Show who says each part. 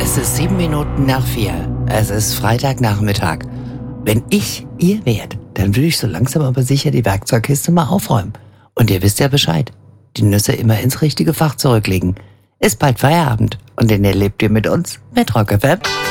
Speaker 1: Es ist 4:07. Es ist Freitagnachmittag. Wenn ich ihr wärt, dann würde ich so langsam aber sicher die Werkzeugkiste mal aufräumen. Und ihr wisst ja Bescheid. Die Nüsse immer ins richtige Fach zurücklegen. Ist bald Feierabend und den erlebt ihr mit uns mit Rock FM.